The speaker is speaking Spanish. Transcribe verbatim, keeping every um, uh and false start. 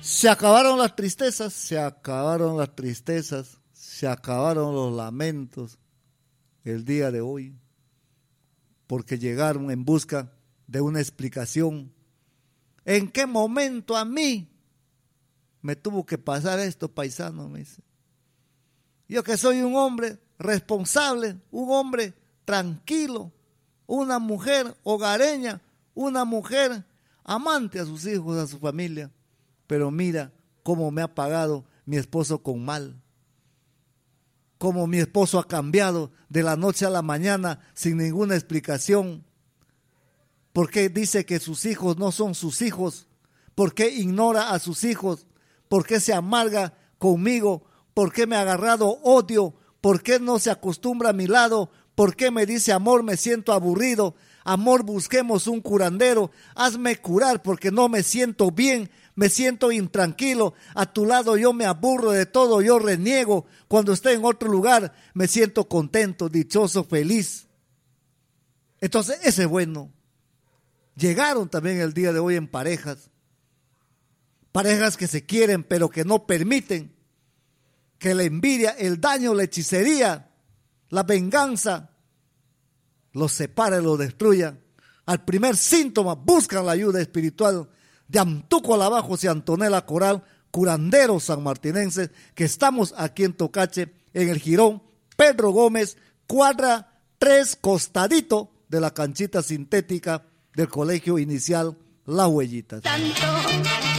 Se acabaron las tristezas, se acabaron las tristezas, se acabaron los lamentos el día de hoy, porque llegaron en busca de una explicación. ¿En qué momento a mí me tuvo que pasar esto, paisano? Me dice. Yo que soy un hombre responsable, un hombre tranquilo, una mujer hogareña, una mujer amante a sus hijos, a su familia. Pero mira cómo me ha pagado mi esposo con mal. Cómo mi esposo ha cambiado de la noche a la mañana sin ninguna explicación. ¿Por qué dice que sus hijos no son sus hijos? ¿Por qué ignora a sus hijos? ¿Por qué se amarga conmigo? ¿Por qué me ha agarrado odio? ¿Por qué no se acostumbra a mi lado? ¿Por qué me dice, amor, me siento aburrido? Amor, busquemos un curandero. Hazme curar porque no me siento bien. Me siento intranquilo, a tu lado yo me aburro de todo, yo reniego. Cuando estoy en otro lugar me siento contento, dichoso, feliz. Entonces ese es bueno. Llegaron también el día de hoy en parejas, parejas que se quieren pero que no permiten que la envidia, el daño, la hechicería, la venganza los separe, los destruya. Al primer síntoma buscan la ayuda espiritual de Amtuco Alabajo y Antonella Coral, curanderos sanmartinenses, que estamos aquí en Tocache, en el Jirón Pedro Gómez, cuadra tres, costadito de la canchita sintética del Colegio Inicial Las Huellitas. Tanto.